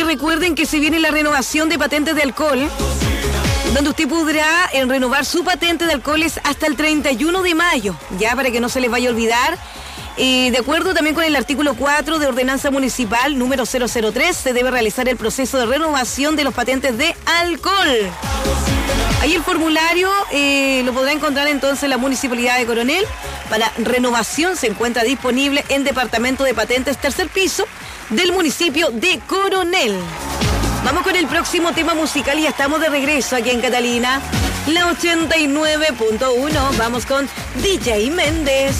recuerden que se viene la renovación de patentes de alcohol, donde usted podrá renovar su patente de alcoholes hasta el 31 de mayo, ya para que no se les vaya a olvidar. De acuerdo también con el artículo 4 de Ordenanza Municipal número 003, se debe realizar el proceso de renovación de los patentes de alcohol. Ahí el formulario lo podrá encontrar entonces en la Municipalidad de Coronel. Para renovación se encuentra disponible en Departamento de Patentes, tercer piso del municipio de Coronel. Vamos con el próximo tema musical y ya estamos de regreso aquí en Catalina, la 89.1. Vamos con DJ Méndez.